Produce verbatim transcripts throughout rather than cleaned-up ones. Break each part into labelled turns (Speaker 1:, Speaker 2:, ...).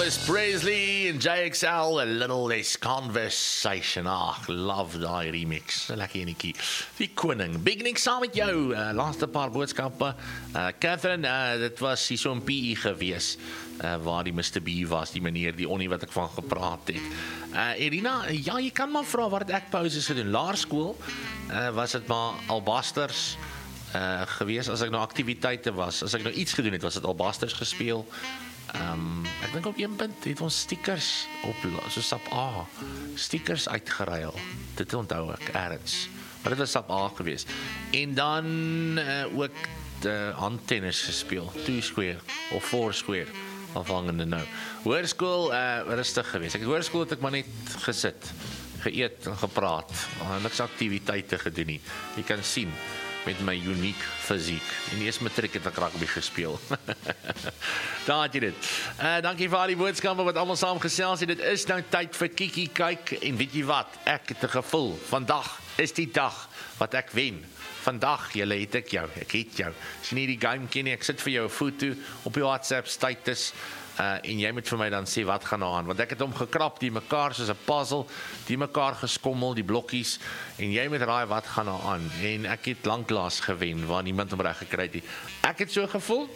Speaker 1: Elvis Presley en J X L, A Little Less Conversation. Ag, love die remix. Lekker enetjie. Die koning. Big Nick saam met jou. Uh, laaste paar boodskappe. Uh, Catherine, uh, dit was hier so 'n P I gewees. Uh, waar die mister B was, die meneer, die onnie wat ek van gepraat het. Uh, Irina, ja, jy kan maar vra wat ek pauses gedoen. Laerskool, uh, was dit maar albasters uh, gewees, as ek nou aktiwiteite was. As ek nou iets gedoen het, was dit albasters gespeel. Um, ek dink op een punt het ons stickers op, so sap A, stickers uitgeruil. Dit onthou ek, ergens. Maar dit was sap A gewees. En dan uh, ook de handtennis gespeel, two square of four square, afhangende nou. Hoërskool, uh, rustig gewees. Ek hoërskool het ek maar net gesit, geëet en gepraat, uh, niks aktiwiteite gedoen nie. Jy kan sien, met my uniek fysiek. En eers matriek het ek rugby gespeel. Daar het jy dit. Uh, dankie vir al die boodskappe wat almal saam gesels het. Dit is nou tyd vir Kiki kyk. En weet jy wat? Ek het 'n gevoel. Vandag is die dag wat ek wen. Vandag, julle het ek jou. Ek het jou. As jy nie die game ken nie, ek sit vir jou 'n foto op jou WhatsApp status. Uh, en jy moet vir my dan sê wat gaan nou aan, want ek het hom gekrap, die mekaar soos 'n puzzle, die mekaar geskommel, die blokkies, en jy moet raai wat gaan nou aan, en ek het lanklaas gewen, waar niemand hom reg gekry het nie. Ek het so gevoel,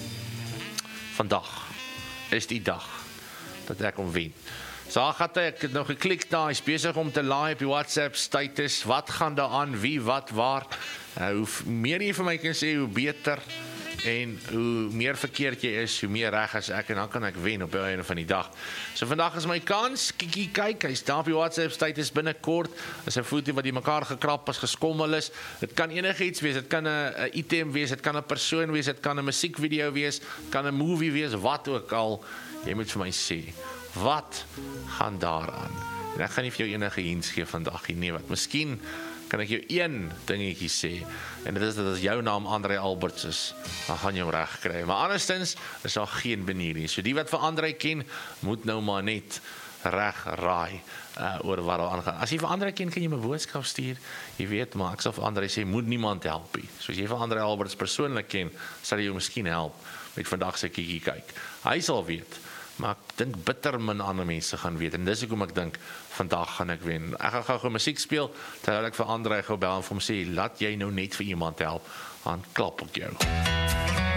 Speaker 1: vandag is die dag, dat ek hom wen. So Agatha, ek het nou geklik daar, is besig om te laai op die WhatsApp status, wat gaan daar aan, wie, wat, waar, uh, hoe meer jy vir my kan sê, hoe beter, en hoe meer verkeerd jy is, hoe meer reg as ek, en dan kan ek wen op die einde van die dag. So vandag is my kans, Kiki kyk, hy staan op die WhatsApp status binnekort, is 'n foto wat die mekaar gekrap is, geskommel is, dit kan enige iets wees, dit kan 'n item wees, dit kan 'n persoon wees, dit kan 'n musiekvideo wees, kan 'n movie wees, wat ook al, jy moet vir my sê, wat gaan daaraan? En ek gaan nie vir jou enige hints gee vandag, nie wat, miskien kan ek jou een dingetjie sê, en dit is dat as jou naam André Alberts is, dan gaan jy hom reg kry, maar andersins is daar geen benier nie, so die wat vir André ken, moet nou maar net reg raai, uh, oor wat daar aangaan. As jy vir André ken, kan jy my boodskap stuur, jy weet, maar ek sal vir André sê, moet niemand help nie, so as jy vir André Alberts persoonlik ken, sal jy jou miskien help, met vandag sy Kiki kyk, hy sal weet, maar ek dink bitter min ander mense gaan weet, en dis hoekom ek dink, vandag gaan ek wen. Ek gaan gou gou musiek speel, terwyl ek vir André gou bel en vir hom sê, laat jy nou net vir iemand help, dan klap ek jou.